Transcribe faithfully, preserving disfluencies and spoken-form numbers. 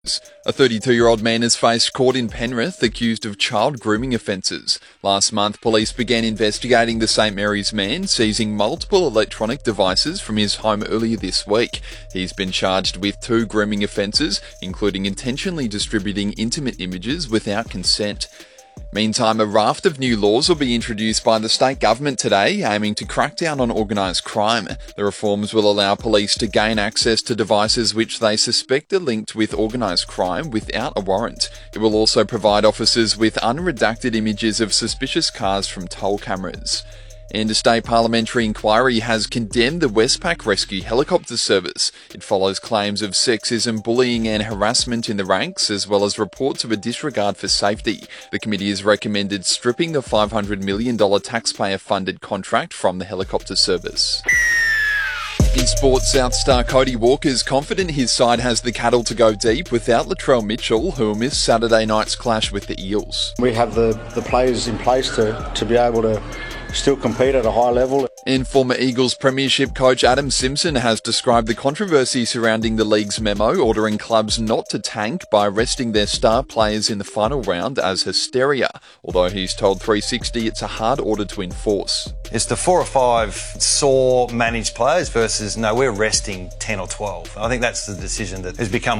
A thirty-two-year-old man is faced court in Penrith accused of child grooming offences. Last month, police began investigating the St Mary's man, seizing multiple electronic devices from his home earlier this week. He's been charged with two grooming offences, including intentionally distributing intimate images without consent. Meantime, a raft of new laws will be introduced by the state government today, aiming to crack down on organised crime. The reforms will allow police to gain access to devices which they suspect are linked with organised crime without a warrant. It will also provide officers with unredacted images of suspicious cars from toll cameras. And a state parliamentary inquiry has condemned the Westpac Rescue Helicopter Service. It follows claims of sexism, bullying and harassment in the ranks, as well as reports of a disregard for safety. The committee has recommended stripping the five hundred million dollars taxpayer-funded contract from the helicopter service. In sports, South star Cody Walker is confident his side has the cattle to go deep without Latrell Mitchell, who will miss Saturday night's clash with the Eels. We have the, the players in place to, to be able to still compete at a high level. And former Eagles premiership coach Adam Simpson has described the controversy surrounding the league's memo ordering clubs not to tank by resting their star players in the final round as hysteria, although he's told three sixty it's a hard order to enforce. It's the four or five sore managed players versus, no, we're resting ten or twelve. I think that's the decision that has become